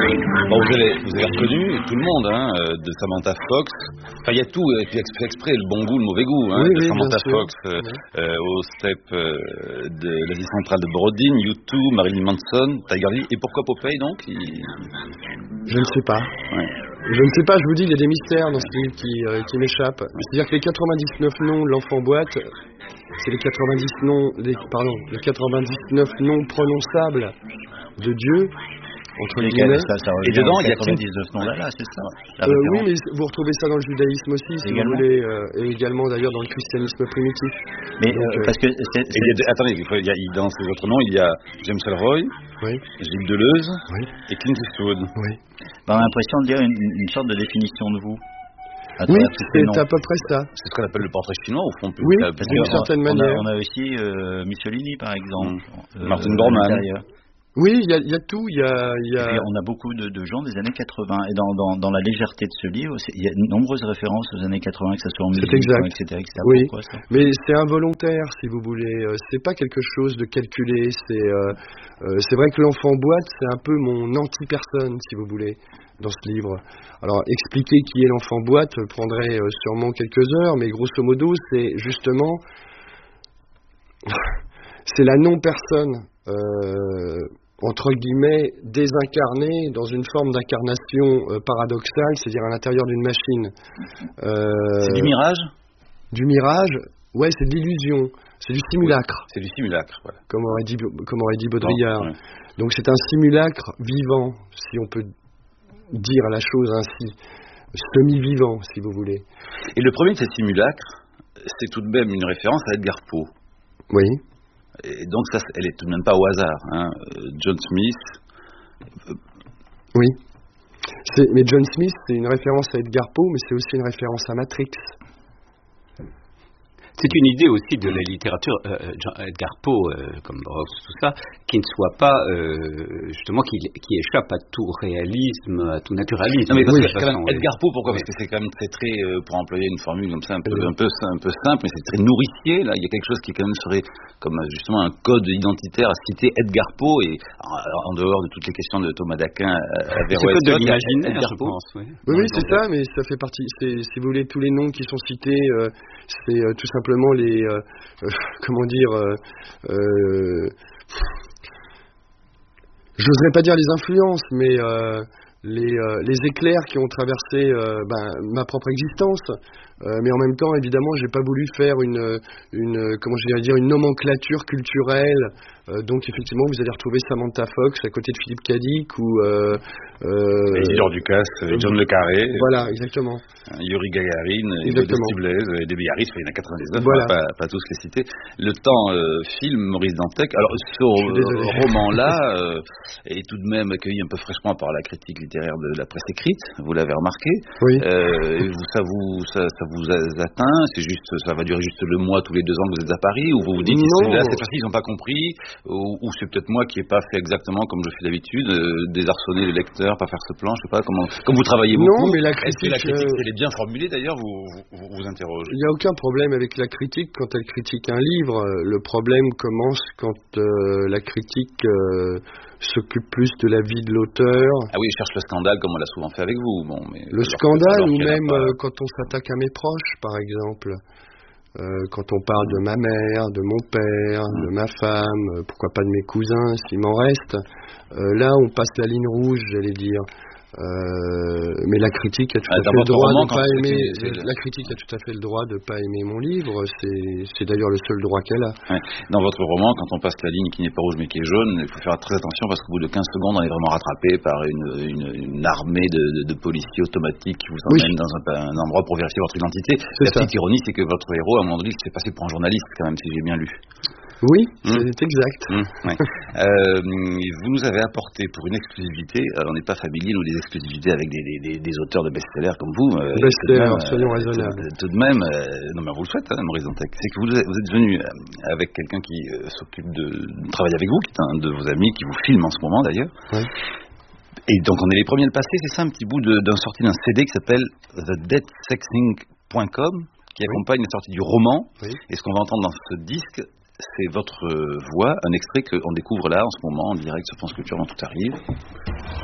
Bon, vous avez reconnu tout le monde, de Samantha Fox. Enfin, il y a tout, et puis exprès, le bon goût, le mauvais goût, de Samantha Fox au step de l'Asie centrale de Brodin, U2, Marilyn Manson, Tiger Lily. Et pourquoi Popeye, donc Je ne sais pas. Ouais. Je ne sais pas, je vous dis, il y a des mystères dans ce livre qui m'échappent. C'est-à-dire que les 99 noms de l'enfant boîte, c'est les 99 noms prononçables de Dieu, entre guillemets. Et dedans, il y a 99 noms là, c'est ça. Oui, mais vous retrouvez ça dans le judaïsme aussi, si vous voulez, et également d'ailleurs dans le christianisme primitif. Mais parce que attendez, dans ces autres noms, il y a James Ellroy, Gilles Deleuze et Clint Eastwood. Oui. On a l'impression de dire une sorte de définition de vous. Oui, c'est à peu près ça. C'est ce qu'on appelle le portrait chinois, au fond. Oui, d'une certaine manière. On a aussi Mussolini, par exemple. Martin Bormann. Oui, il y a tout. Il y a... Et on a beaucoup de gens des années 80. Et dans la légèreté de ce livre, il y a de nombreuses références aux années 80, que ce soit en musique, etc. Oui, pourquoi, ça mais c'est involontaire, si vous voulez. C'est pas quelque chose de calculé. C'est vrai que l'enfant boîte, c'est un peu mon anti-personne, si vous voulez, dans ce livre. Alors, expliquer qui est l'enfant boîte prendrait sûrement quelques heures, mais grosso modo, c'est justement... c'est la non-personne... entre guillemets, désincarné dans une forme d'incarnation paradoxale, c'est-à-dire à l'intérieur d'une machine. C'est du mirage ? Du mirage, ouais, c'est de l'illusion, c'est du simulacre. Oui, c'est du simulacre, voilà. Comme aurait dit Baudrillard. Ouais. Donc c'est un simulacre vivant, si on peut dire la chose ainsi, semi-vivant, si vous voulez. Et le premier de ces simulacres, c'est tout de même une référence à Edgar Poe. Oui. Et donc ça, elle est tout de même pas au hasard. John Smith. Oui. Mais John Smith, c'est une référence à Edgar Poe, mais c'est aussi une référence à Matrix. C'est une idée aussi de la littérature, Edgar Poe, comme Rox, tout ça, qui ne soit pas, justement, qui échappe à tout réalisme, à tout naturalisme. Non, mais Edgar Poe, pourquoi ? Parce que c'est quand même très, pour employer une formule comme ça, un peu simple, mais c'est très nourricier. Là, il y a quelque chose qui quand même serait comme justement un code identitaire à citer Edgar Poe, et en dehors de toutes les questions de Thomas d'Aquin à Véro. C'est le code de l'imaginaire, je pense. Oui, c'est ça, mais ça fait partie. Si vous voulez, tous les noms qui sont cités, c'est tout simplement les comment dire j'oserais pas dire les influences, mais les éclairs qui ont traversé ma propre existence, mais en même temps évidemment j'ai pas voulu faire une comment je dirais dire une nomenclature culturelle, donc effectivement vous allez retrouver Samantha Fox à côté de Philippe Cadic ou Isidore Ducasse, John Le Carré, voilà, exactement, Yuri Gagarin, Steve Blaise, Debbie Harris, il y en a 99, voilà. pas tous les cités. Le temps film Maurice Dantec. Alors ce roman-là est tout de même accueilli un peu fraîchement par la critique littéraire de la presse écrite, vous l'avez remarqué. Oui. Ça vous atteint, ça va durer juste le mois tous les 2 ans que vous êtes à Paris, ou vous vous dites là c'est parce qu'ils n'ont pas compris, ou c'est peut-être moi qui n'ai pas fait exactement comme je fais d'habitude, désarçonner le lecteur, pas faire ce plan, je sais pas comment. Comme vous travaillez beaucoup, non, mais la est-ce critique, que la critique elle est bien formulée d'ailleurs, vous interroge. Il n'y a aucun problème avec la critique quand elle critique un livre. Le problème commence quand la critique s'occupe plus de la vie de l'auteur. Ah oui, je cherche le scandale comme on l'a souvent fait avec vous. Bon, mais le scandale, ou même quand on s'attaque à mes proches, par exemple. Quand on parle de ma mère, de mon père, de ma femme, pourquoi pas de mes cousins s'il m'en reste, là on passe la ligne rouge, j'allais dire. Mais la critique a tout à fait le droit de pas aimer. La critique a tout à fait le droit de pas aimer mon livre. C'est d'ailleurs le seul droit qu'elle a. Ouais. Dans votre roman, quand on passe la ligne qui n'est pas rouge mais qui est jaune, il faut faire très attention parce qu'au bout de 15 secondes, on est vraiment rattrapé par une armée de policiers automatiques qui vous emmènent dans un endroit pour vérifier votre identité. La petite ironie, c'est que votre héros, à un moment donné, s'est passé pour un journaliste quand même, si j'ai bien lu. Oui, c'est exact. Ouais. Vous nous avez apporté pour une exclusivité, on n'est pas familier nous des exclusivités avec des auteurs de best-sellers comme vous. Best-sellers, soyons raisonnables. Tout de même, non mais on vous le souhaite, Maurice Dantec, c'est que vous êtes venu avec quelqu'un qui s'occupe de travailler avec vous, qui est un de vos amis, qui vous filme en ce moment d'ailleurs. Oui. Et donc on est les premiers à le passer, c'est ça, un petit bout d'un sortie d'un CD qui s'appelle TheDeadSexInc.com, qui accompagne la sortie du roman. Oui. Et ce qu'on va entendre dans ce disque, c'est votre voix, un extrait qu'on découvre là en ce moment en direct sur France Culture dans Tout arrive.